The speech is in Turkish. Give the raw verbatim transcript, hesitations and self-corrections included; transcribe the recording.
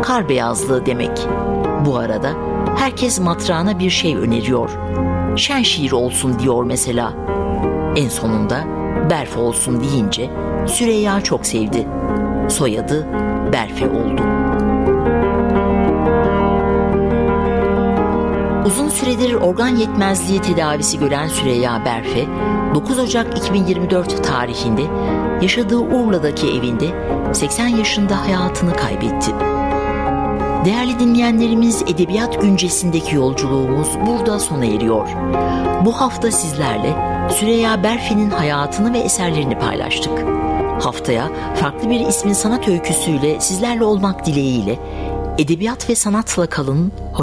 kar beyazlığı demek. Bu arada herkes matrağına bir şey öneriyor. Şen şiir olsun diyor mesela. En sonunda Berfe olsun deyince Süreyya çok sevdi. Soyadı Berfe oldu. Uzun süredir organ yetmezliği tedavisi gören Süreyya Berfe, dokuz Ocak iki bin yirmi dört tarihinde yaşadığı Urla'daki evinde seksen yaşında hayatını kaybetti. Değerli dinleyenlerimiz, Edebiyat Güncesi'ndeki yolculuğumuz burada sona eriyor. Bu hafta sizlerle Süreyya Berfe'nin hayatını ve eserlerini paylaştık. Haftaya farklı bir ismin sanat öyküsüyle sizlerle olmak dileğiyle edebiyat ve sanatla kalın.